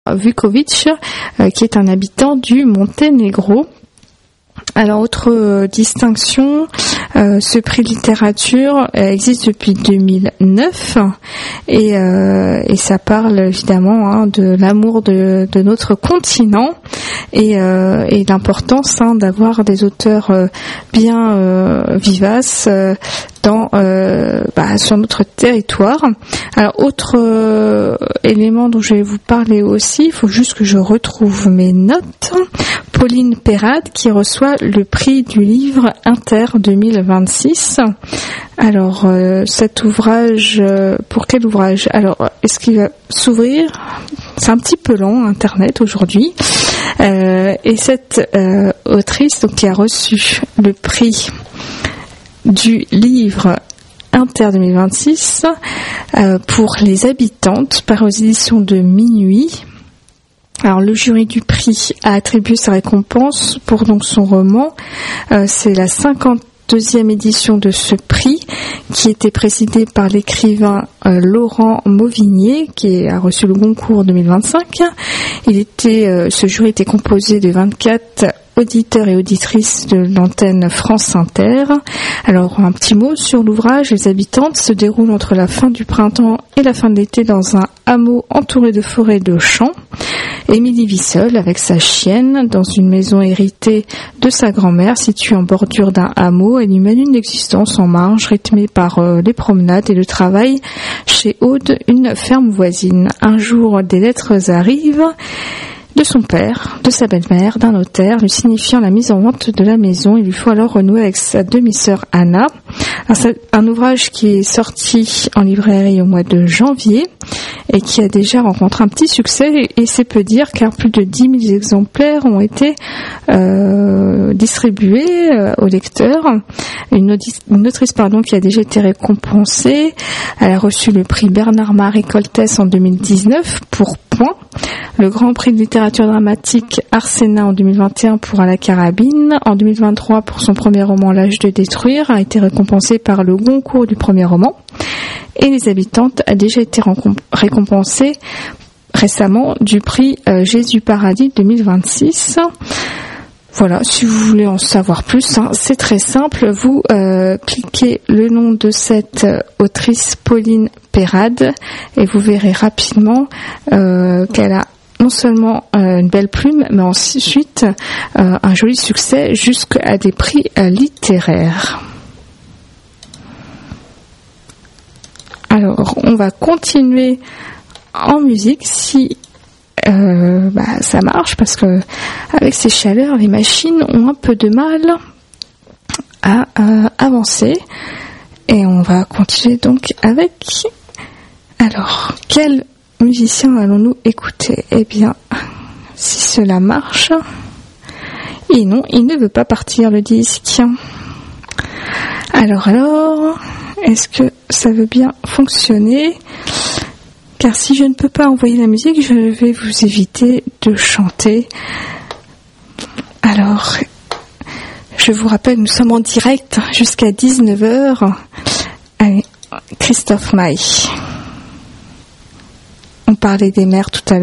Vukovic, qui est un habitant du Monténégro. Alors, autre distinction, ce prix littérature existe depuis 2009 et ça parle évidemment de l'amour de notre continent et l'importance d'avoir des auteurs bien vivaces sur notre territoire. Alors, autre élément dont je vais vous parler aussi, il faut juste que je retrouve mes notes. Pauline Perrade qui reçoit le prix du livre Inter 2026. Alors, cet ouvrage, pour quel ouvrage? Alors, est-ce qu'il va s'ouvrir? C'est un petit peu long, Internet, aujourd'hui. Et cette autrice donc, qui a reçu le prix du livre Inter 2026 pour Les Habitantes, paru aux éditions de Minuit. Alors, le jury du prix a attribué sa récompense pour donc son roman. C'est la 52e édition de ce prix qui était présidée par l'écrivain Laurent Mauvigné qui a reçu le Goncourt 2025. Ce jury était composé de 24 auditeurs et auditrices de l'antenne France Inter. Alors, un petit mot sur l'ouvrage. Les Habitantes se déroulent entre la fin du printemps et la fin de l'été dans un hameau entouré de forêts et de champs. Émilie vit seule avec sa chienne dans une maison héritée de sa grand-mère située en bordure d'un hameau. Elle y mène une existence en marge rythmée par les promenades et le travail chez Aude, une ferme voisine. Un jour, des lettres arrivent de son père, de sa belle-mère, d'un notaire, lui signifiant la mise en vente de la maison. Il lui faut alors renouer avec sa demi-sœur Anna. C'est un ouvrage qui est sorti en librairie au mois de janvier et qui a déjà rencontré un petit succès, et c'est peu dire car plus de 10 000 exemplaires ont été distribués aux lecteurs. Une autrice qui a déjà été récompensée. Elle a reçu le prix Bernard-Marie Coltès en 2019 pour Point, le Grand Prix de littérature dramatique Arsénat en 2021 pour À la carabine. En 2023, pour son premier roman L'âge de détruire, a été récompensée par le Goncourt du premier roman. Et Les Habitantes a déjà été récompensée récemment du prix Jésus Paradis 2026. Voilà, si vous voulez en savoir plus, c'est très simple. Vous cliquez le nom de cette autrice Pauline Perrade et vous verrez rapidement qu'elle a non seulement une belle plume, mais ensuite un joli succès jusqu'à des prix littéraires. Alors, on va continuer en musique si ça marche, parce que avec ces chaleurs, les machines ont un peu de mal à avancer. Et on va continuer donc avec... Alors, quel musicien allons-nous écouter? Eh bien, si cela marche... Et non, il ne veut pas partir, le disque. Alors, est-ce que ça veut bien fonctionner? Car si je ne peux pas envoyer la musique, je vais vous éviter de chanter. Alors, je vous rappelle, nous sommes en direct jusqu'à 19h. Allez, Christophe Maé. On parlait des mers tout à l'heure.